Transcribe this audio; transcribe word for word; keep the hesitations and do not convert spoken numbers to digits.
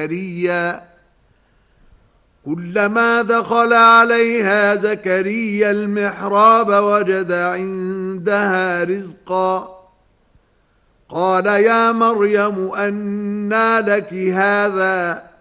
زكريا كلما دخل عليها زكريا المحراب وجد عندها رزقا قال يا مريم أنى لك هذا